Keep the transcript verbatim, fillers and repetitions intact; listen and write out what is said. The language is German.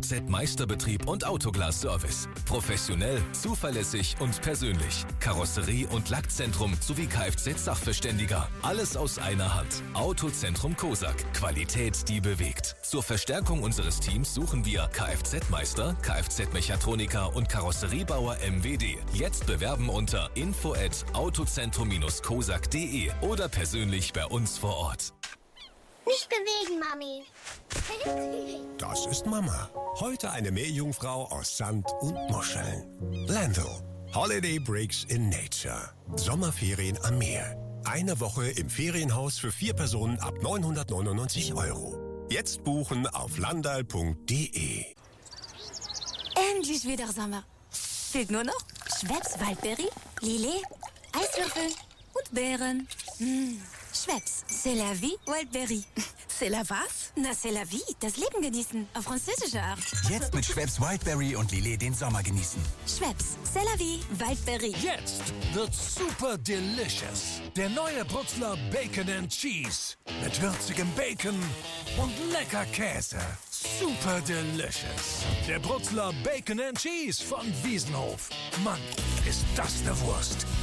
Kfz-Meisterbetrieb und Autoglas-Service. Professionell, zuverlässig und persönlich. Karosserie- und Lackzentrum sowie Kfz-Sachverständiger. Alles aus einer Hand. Autozentrum Kosak. Qualität, die bewegt. Zur Verstärkung unseres Teams suchen wir Kfz-Meister, Kfz-Mechatroniker und Karosseriebauer M W D. Jetzt bewerben unter info at autozentrum kosak punkt de oder persönlich bei uns vor Ort. Nicht bewegen, Mami. Das ist Mama. Heute eine Meerjungfrau aus Sand und Muscheln. Lando. Holiday Breaks in Nature. Sommerferien am Meer. Eine Woche im Ferienhaus für vier Personen ab neunhundertneunundneunzig Euro. Jetzt buchen auf landal punkt de. Endlich wieder Sommer. Fehlt nur noch Schweppes Waldberry, Lillet, Eiswürfel und Beeren. Mmh. Schweppes, c'est la vie, Wildberry. C'est la was? Na, c'est la vie, das Leben genießen, auf französische Art. Jetzt mit Schweppes Wildberry und Lillet den Sommer genießen. Schweppes, c'est la vie, Wildberry. Jetzt wird super delicious. Der neue Brutzler Bacon and Cheese. Mit würzigem Bacon und lecker Käse. Super delicious. Der Brutzler Bacon and Cheese von Wiesenhof. Mann, ist das eine Wurst.